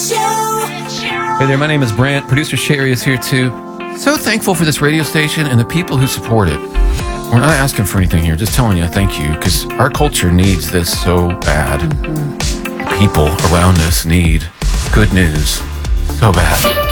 Hey there, my name is Brant. Producer Sherry is here too. So thankful for this radio station and the people who support it. We're not asking for anything here, just telling you thank you, because our culture needs this so bad. People around us need good news so bad.